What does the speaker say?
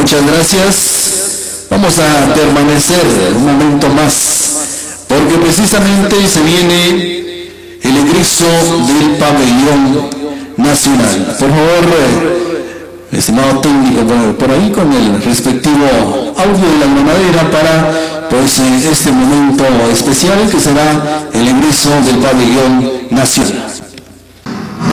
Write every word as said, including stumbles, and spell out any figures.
muchas gracias. Vamos a permanecer un momento más, porque precisamente se viene el egreso del pabellón nacional. Por favor, eh, estimado técnico, por, por ahí con el respectivo audio de la mamadera para pues eh, este momento especial que será el egreso del pabellón nacional.